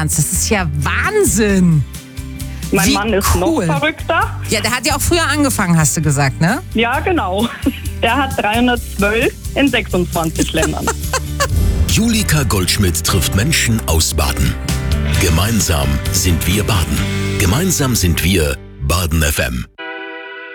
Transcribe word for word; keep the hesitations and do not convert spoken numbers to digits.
Ernst. Das ist ja Wahnsinn. Mein Wie Mann ist cool. noch verrückter. Ja, der hat ja auch früher angefangen, hast du gesagt, ne? Ja, genau. Der hat dreihundertzwölf in sechsundzwanzig Ländern. Julika Goldschmidt trifft Menschen aus Baden. Gemeinsam sind wir Baden. Gemeinsam sind wir Baden F M.